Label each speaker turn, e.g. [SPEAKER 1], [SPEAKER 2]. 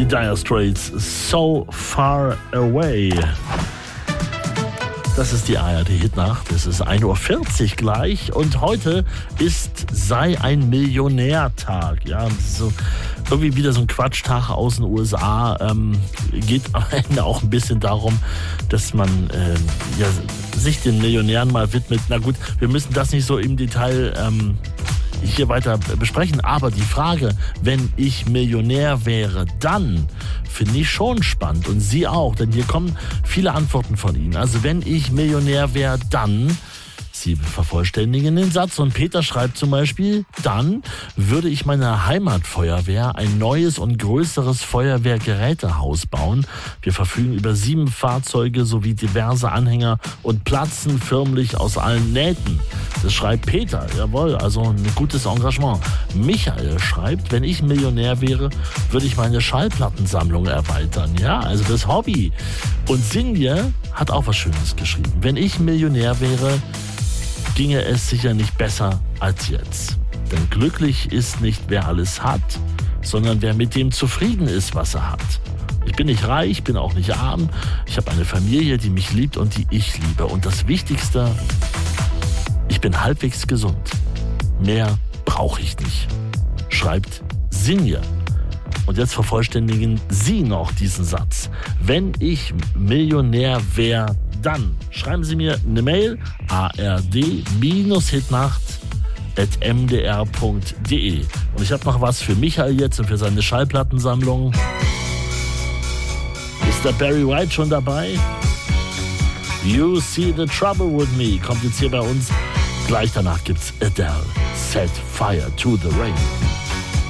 [SPEAKER 1] Die Dire Straits, So Far Away. Das ist die ARD-Hitnacht. Es ist 1.40 Uhr gleich und heute sei ein Millionärtag. Ja, so irgendwie wieder so ein Quatschtag aus den USA. Geht am Ende auch ein bisschen darum, dass man sich den Millionären mal widmet. Na gut, wir müssen das nicht so im Detail hier weiter besprechen, aber die Frage, wenn ich Millionär wäre, dann finde ich schon spannend und Sie auch, denn hier kommen viele Antworten von Ihnen. Also wenn ich Millionär wäre, dann, Sie vervollständigen den Satz und Peter schreibt zum Beispiel, dann würde ich meiner Heimatfeuerwehr ein neues und größeres Feuerwehrgerätehaus bauen. Wir verfügen über 7 Fahrzeuge sowie diverse Anhänger und platzen förmlich aus allen Nähten. Das schreibt Peter, jawohl, also ein gutes Engagement. Michael schreibt, wenn ich Millionär wäre, würde ich meine Schallplattensammlung erweitern. Ja, also das Hobby. Und Sinje hat auch was Schönes geschrieben. Wenn ich Millionär wäre, ginge es sicher nicht besser als jetzt. Denn glücklich ist nicht, wer alles hat, sondern wer mit dem zufrieden ist, was er hat. Ich bin nicht reich, bin auch nicht arm. Ich habe eine Familie, die mich liebt und die ich liebe. Und das Wichtigste, ich bin halbwegs gesund. Mehr brauche ich nicht, schreibt Sinje. Und jetzt vervollständigen Sie noch diesen Satz. Wenn ich Millionär wäre, dann schreiben Sie mir eine Mail ard-hitnacht@mdr.de. Und ich habe noch was für Michael jetzt und für seine Schallplattensammlung. Ist der Barry White schon dabei? You See the Trouble with Me kommt jetzt hier bei uns. Gleich danach gibt's Adele, Set Fire to the Rain.